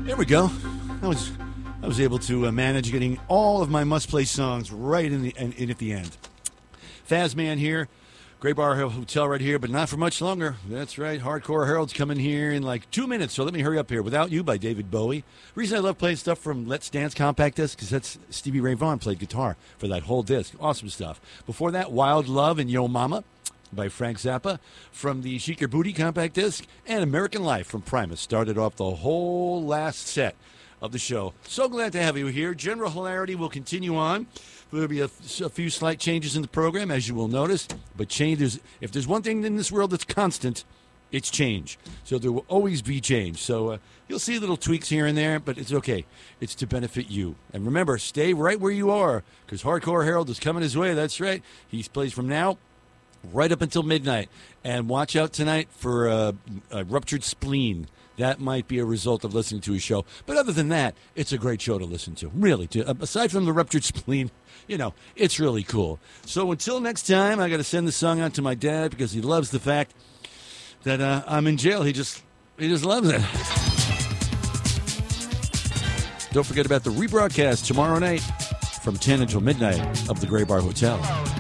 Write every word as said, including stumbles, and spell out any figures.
There we go. I was I was able to uh, manage getting all of my must-play songs right in, the, in, in at the end. Fazman here. Gray Bar Hotel right here, but not for much longer. That's right. Hardcore Herald's coming here in like two minutes, so let me hurry up here. Without You by David Bowie. The reason I love playing stuff from Let's Dance compact disc because that's Stevie Ray Vaughan played guitar for that whole disc. Awesome stuff. Before that, Wild Love and Yo Mama by Frank Zappa from the Shake Your Booty compact disc, and American Life from Primus started off the whole last set of the show. So glad to have you here. General hilarity will continue on. There will be a, a few slight changes in the program, as you will notice. But change is, if there's one thing in this world that's constant, it's change. So there will always be change. So uh, you'll see little tweaks here and there, but it's okay. It's to benefit you. And remember, stay right where you are, because Hardcore Herald is coming his way. That's right. He plays from now right up until midnight. And watch out tonight for uh, a ruptured spleen. That might be a result of listening to his show. But other than that, it's a great show to listen to. Really. To, aside from the ruptured spleen, you know, it's really cool. So until next time, I got to send the song out to my dad because he loves the fact that uh, I'm in jail. He just, he just loves it. Don't forget about the rebroadcast tomorrow night from ten until midnight of the Gray Bar Hotel.